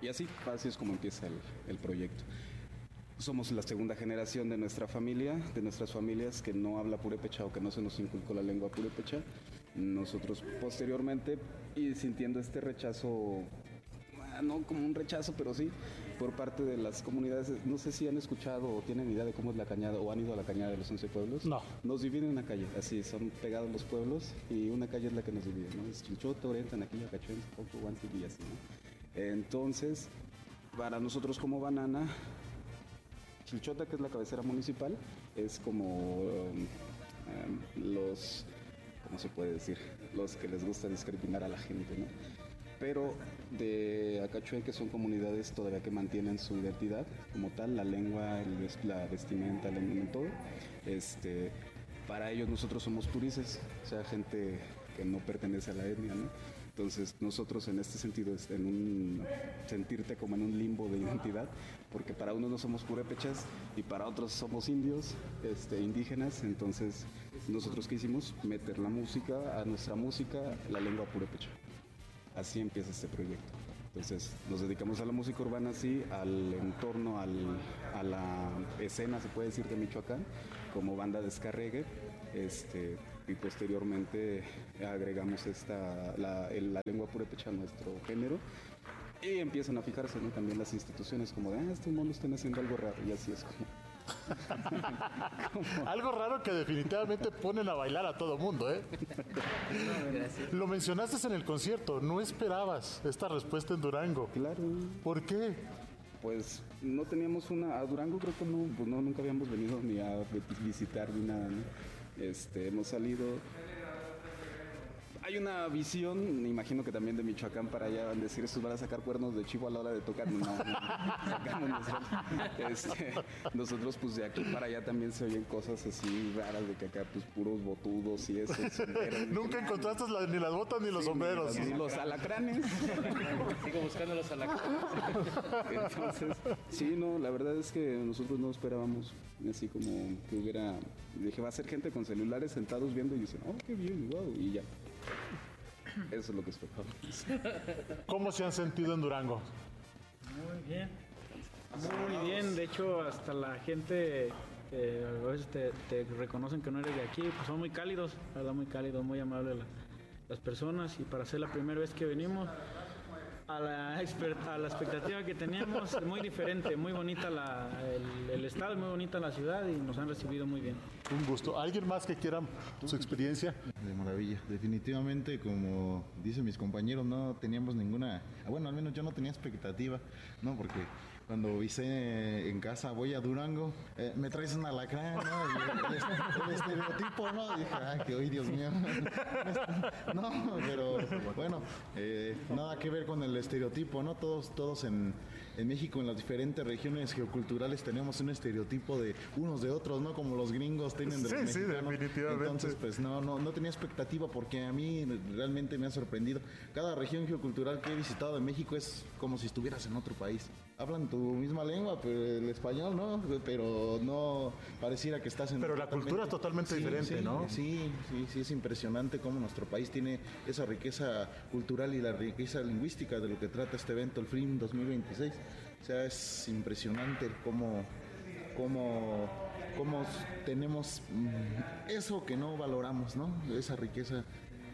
Y así es como empieza el proyecto. Somos la segunda generación de nuestras familias que no habla purépecha o que no se nos inculcó la lengua purépecha. Nosotros posteriormente, y sintiendo este rechazo, no como un rechazo, pero sí, por parte de las comunidades, no sé si han escuchado o tienen idea de cómo es la cañada, o han ido a la cañada de los 11 pueblos. No. Nos dividen una calle, así, son pegados los pueblos, y una calle es la que nos divide, ¿no? Es Chilchote, Orientan, aquí, Acachuen, Poco, Guantil y así, ¿no? Entonces, para nosotros como Banana, Chilchota, que es la cabecera municipal, es como los, ¿cómo se puede decir? Los que les gusta discriminar a la gente, ¿no? Pero de Acachuen, que son comunidades todavía que mantienen su identidad como tal, la lengua, la vestimenta, todo, para ellos nosotros somos turices, o sea, gente que no pertenece a la etnia, ¿no? Entonces nosotros en este sentido, sentirte como en un limbo de identidad, porque para unos no somos purépechas y para otros somos indios, indígenas. Entonces nosotros ¿qué hicimos? Meter la música, a nuestra música, la lengua purépecha. Así empieza este proyecto. Entonces nos dedicamos a la música urbana, así, al entorno, a la escena, se puede decir, de Michoacán, como banda de ska reggae, y posteriormente agregamos la lengua purépecha a nuestro género, y empiezan a fijarse, ¿no? También las instituciones como de, este mundo están haciendo algo raro, y así es como... Algo raro que definitivamente ponen a bailar a todo mundo, ¿eh? No, gracias. Lo mencionaste en el concierto, no esperabas esta respuesta en Durango. Claro. ¿Por qué? Pues no teníamos a Durango creo que nunca habíamos venido ni a visitar ni nada, ¿no? Hemos salido... Hay una visión, me imagino que también de Michoacán para allá, van a decir, estos van a sacar cuernos de chivo a la hora de tocar. No, sacamos nosotros pues de aquí para allá también se oyen cosas así raras, de que acá pues puros botudos y eso. Nunca encontraste ni las botas ni los sombreros. Ni los alacranes. Sigo buscando los alacranes. Entonces, sí, no, la verdad es que nosotros no esperábamos así como que hubiera... Dije, va a ser gente con celulares sentados viendo y dicen, oh, qué bien, wow, y ya. Eso es lo que esperábamos. ¿Cómo se han sentido en Durango? Muy bien. Muy bien. De hecho, hasta la gente que a veces te reconocen que no eres de aquí, pues son muy cálidos, la verdad, muy cálidos, muy amables las personas. Y para ser la primera vez que venimos, a la expectativa que teníamos, es muy diferente, muy bonita el estado, muy bonita la ciudad, y nos han recibido muy bien. Un gusto. ¿Alguien más que quiera su experiencia? De maravilla. Definitivamente, como dicen mis compañeros, no teníamos ninguna... Bueno, al menos yo no tenía expectativa, ¿no? Porque cuando avisé en casa, voy a Durango, me traes un alacrán, ¿no? El estereotipo, ¿no? Y dije, que hoy, Dios mío. No, pero bueno, nada que ver con el estereotipo, ¿no? Todos en México, en las diferentes regiones geoculturales, tenemos un estereotipo de unos de otros, ¿no? Como los gringos tienen de los mexicanos. Sí, definitivamente. Entonces, pues no tenía expectativa, porque a mí realmente me ha sorprendido. Cada región geocultural que he visitado en México es como si estuvieras en otro país. Hablan tu misma lengua, pero el español, ¿no? Pero no pareciera que estás en... Pero la cultura es totalmente diferente, ¿no? Sí, es impresionante cómo nuestro país tiene esa riqueza cultural y la riqueza lingüística de lo que trata este evento, el FRIM 2026. O sea, es impresionante cómo tenemos eso que no valoramos, ¿no? Esa riqueza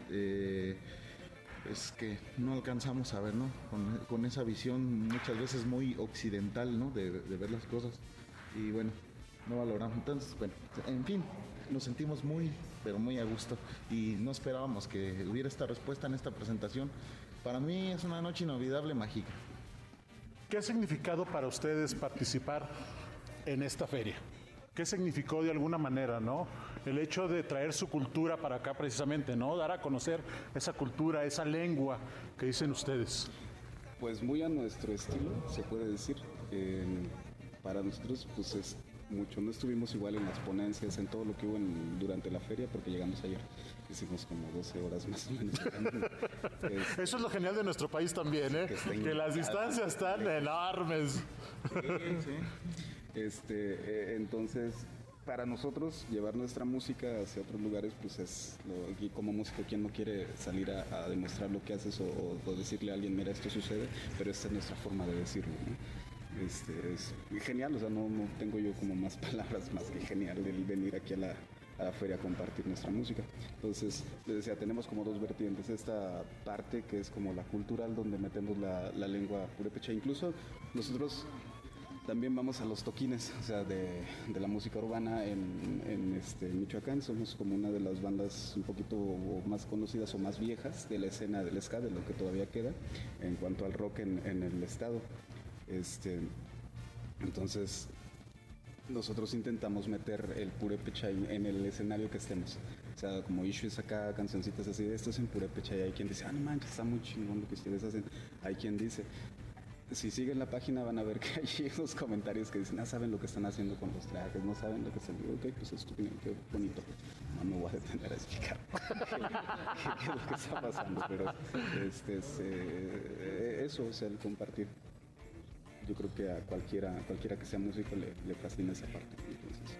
es que no alcanzamos a ver, ¿no? Con esa visión muchas veces muy occidental, ¿no? De ver las cosas, y bueno, no valoramos. Entonces, bueno, en fin, nos sentimos pero muy a gusto, y no esperábamos que hubiera esta respuesta en esta presentación. Para mí es una noche inolvidable, mágica. ¿Qué ha significado para ustedes participar en esta feria? ¿Qué significó de alguna manera, no? El hecho de traer su cultura para acá precisamente, ¿no? Dar a conocer esa cultura, esa lengua que dicen ustedes. Pues muy a nuestro estilo, se puede decir. Para nosotros, pues es mucho. No estuvimos igual en las ponencias, en todo lo que hubo durante la feria, porque llegamos ayer. Hicimos como 12 horas más o menos. Eso es lo genial de nuestro país también, ¿eh? Que las distancias están enormes. Sí. Entonces, para nosotros llevar nuestra música hacia otros lugares, pues y como músico, ¿quién no quiere salir a demostrar lo que haces o decirle a alguien, mira, esto sucede? Pero esta es nuestra forma de decirlo, ¿no? Es genial, o sea, no tengo yo como más palabras más que genial el venir aquí a la feria a compartir nuestra música. Entonces, les decía, tenemos como dos vertientes, esta parte que es como la cultural, donde metemos la lengua purépecha. Incluso nosotros también vamos a los toquines, o sea, de la música urbana en Michoacán. Somos como una de las bandas un poquito más conocidas o más viejas de la escena del ska, de lo que todavía queda en cuanto al rock en el estado. Entonces, nosotros intentamos meter el purépecha en el escenario que estemos. O sea, como issues acá, cancioncitas así, esto es en purépecha, y hay quien dice, no manches, está muy chingón lo que ustedes hacen. Hay quien dice, si siguen la página van a ver que hay unos comentarios que dicen, saben lo que están haciendo con los trajes, no saben lo que están haciendo. Ok, pues estupendo, qué bonito. No me voy a detener a explicar qué es lo que está pasando, pero eso, o sea, el compartir. Yo creo que a cualquiera que sea músico le fascina esa parte. Entonces,